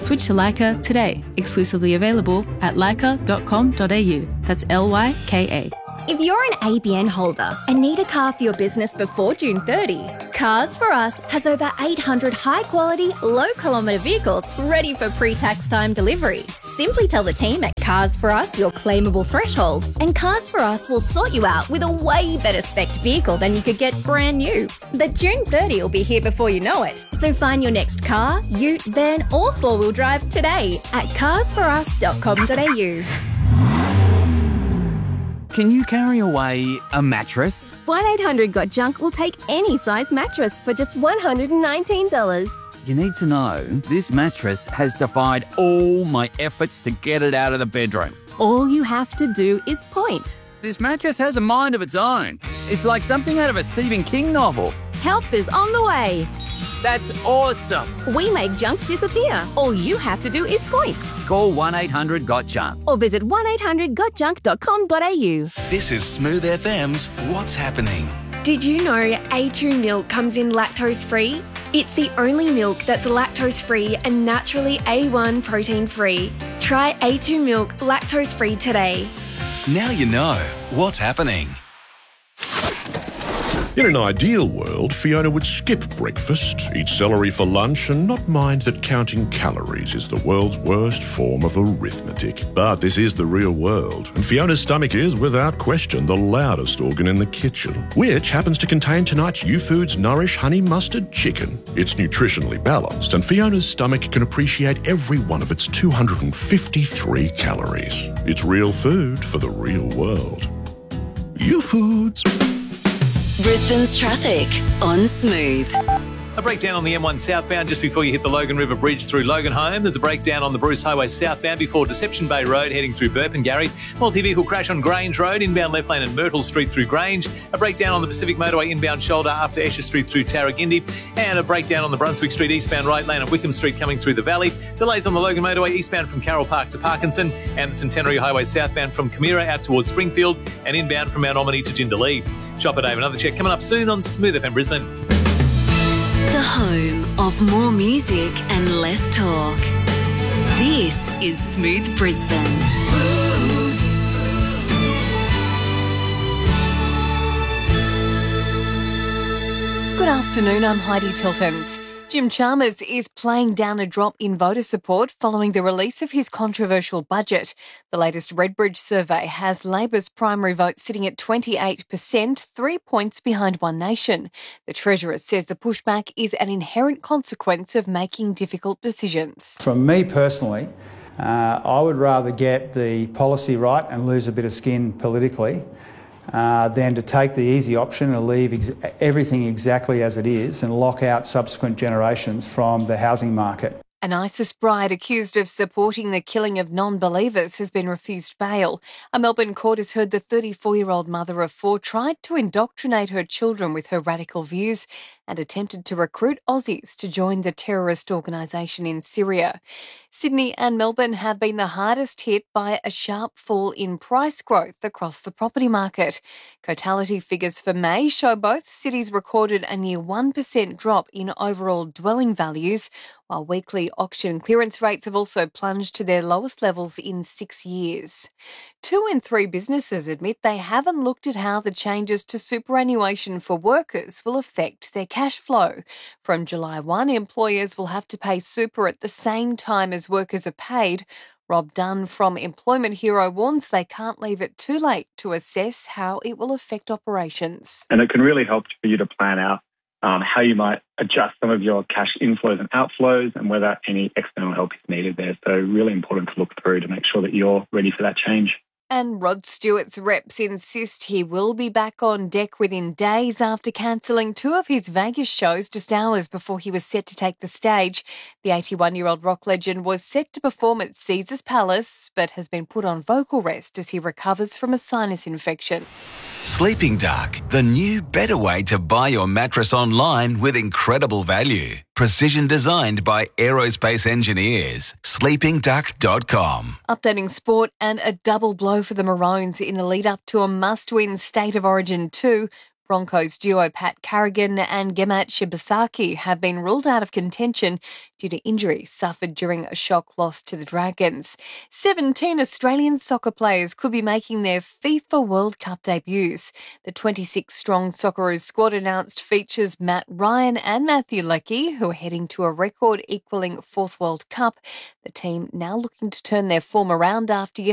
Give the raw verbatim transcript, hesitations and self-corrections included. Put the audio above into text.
Switch to Lyka today. Exclusively available at lyka dot com dot a u. That's L Y K A. If you're an A B N holder and need a car for your business before June thirtieth, Cars for Us has over eight hundred high-quality, low-kilometre vehicles ready for pre-tax time delivery. Simply tell the team at Cars for Us your claimable threshold, and Cars for Us will sort you out with a way better spec'd vehicle than you could get brand new. But June thirtieth will be here before you know it. So find your next car, ute, van or four-wheel drive today at cars for us dot com dot a u. Can you carry away a mattress? one eight hundred got junk will take any size mattress for just one hundred nineteen dollars. You need to know this mattress has defied all my efforts to get it out of the bedroom. All you have to do is point. This mattress has a mind of its own. It's like something out of a Stephen King novel. Help is on the way. That's awesome. We make junk disappear. All you have to do is point. Call one eight hundred got junk. Or visit one eight hundred got junk dot com dot a u. This is Smooth F M's What's Happening. Did you know A two milk comes in lactose-free? It's the only milk that's lactose-free and naturally A one protein-free. Try A two milk lactose-free today. Now you know what's happening. In an ideal world, Fiona would skip breakfast, eat celery for lunch, and not mind that counting calories is the world's worst form of arithmetic. But this is the real world, and Fiona's stomach is, without question, the loudest organ in the kitchen, which happens to contain tonight's U-Foods Nourish Honey Mustard Chicken. It's nutritionally balanced, and Fiona's stomach can appreciate every one of its two hundred fifty-three calories. It's real food for the real world. U-Foods. Brisbane's traffic on Smooth. A breakdown on the M one southbound just before you hit the Logan River Bridge through Loganholme. There's a breakdown on the Bruce Highway southbound before Deception Bay Road heading through Burpengary. Multi-vehicle crash on Grange Road, inbound left lane and Myrtle Street through Grange. A breakdown on the Pacific Motorway inbound shoulder after Esher Street through Tarragindi. And a breakdown on the Brunswick Street eastbound right lane and Wickham Street coming through the Valley. Delays on the Logan Motorway eastbound from Carroll Park to Parkinson. And the Centenary Highway southbound from Camira out towards Springfield and inbound from Mount Omni to Jindalee. Chopper Dave, another check coming up soon on Smooth F M Brisbane. The home of more music and less talk. This is Smooth Brisbane. Smooth. Good afternoon, I'm Heidi Tiltons. Jim Chalmers is playing down a drop in voter support following the release of his controversial budget. The latest Redbridge survey has Labor's primary vote sitting at twenty-eight percent, three points behind One Nation. The Treasurer says the pushback is an inherent consequence of making difficult decisions. From me personally, uh, I would rather get the policy right and lose a bit of skin politically Uh, than to take the easy option and leave ex- everything exactly as it is and lock out subsequent generations from the housing market. An ISIS bride accused of supporting the killing of non-believers has been refused bail. A Melbourne court has heard the thirty-four-year-old mother of four tried to indoctrinate her children with her radical views and attempted to recruit Aussies to join the terrorist organisation in Syria. Sydney and Melbourne have been the hardest hit by a sharp fall in price growth across the property market. Cotality figures for May show both cities recorded a near one percent drop in overall dwelling values, while weekly auction clearance rates have also plunged to their lowest levels in six years. Two in three businesses admit they haven't looked at how the changes to superannuation for workers will affect their cash flow. From July first, employers will have to pay super at the same time as workers are paid. Rob Dunn from Employment Hero warns they can't leave it too late to assess how it will affect operations. And it can really help for you to plan out um, how you might adjust some of your cash inflows and outflows and whether any external help is needed there. So really important to look through to make sure that you're ready for that change. And Rod Stewart's reps insist he will be back on deck within days after cancelling two of his Vegas shows just hours before he was set to take the stage. The eighty-one-year-old rock legend was set to perform at Caesars Palace, but has been put on vocal rest as he recovers from a sinus infection. Sleeping Duck, the new better way to buy your mattress online with incredible value. Precision designed by aerospace engineers. sleeping duck dot com. Updating sport, and a double blow for the Maroons in the lead up to a must-win State of Origin two. Broncos duo Pat Carrigan and Gemat Shibasaki have been ruled out of contention due to injury suffered during a shock loss to the Dragons. seventeen Australian soccer players could be making their FIFA World Cup debuts. The twenty-six strong Socceroos squad announced features Matt Ryan and Matthew Leckie, who are heading to a record-equalling fourth World Cup. The team now looking to turn their form around after